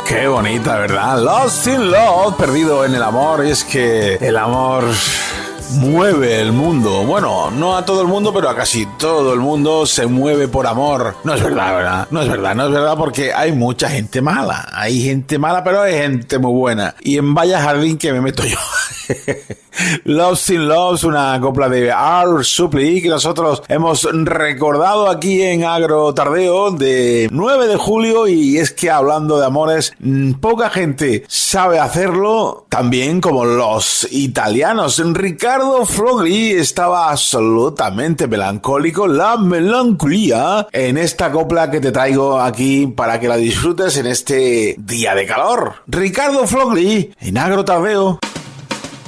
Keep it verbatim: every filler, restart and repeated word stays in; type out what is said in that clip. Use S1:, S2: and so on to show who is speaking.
S1: Qué bonita, ¿verdad? Lost in Love, perdido en el amor. Y es que el amor mueve el mundo. Bueno, no a todo el mundo, pero a casi todo el mundo se mueve por amor. No es verdad, ¿verdad? No es verdad, no es verdad, porque hay mucha gente mala. Hay gente mala, pero hay gente muy buena. Y en vaya jardín que me meto yo. Lost in Love, una copla de R. Supply que nosotros hemos recordado aquí en Agro Tardeo de nueve de julio, y es que hablando de amores, poca gente sabe hacerlo tan bien como los italianos. Riccardo Flogli estaba absolutamente melancólico, la melancolía, en esta copla que te traigo aquí para que la disfrutes en este día de calor. Riccardo Flogli en Agro Tardeo.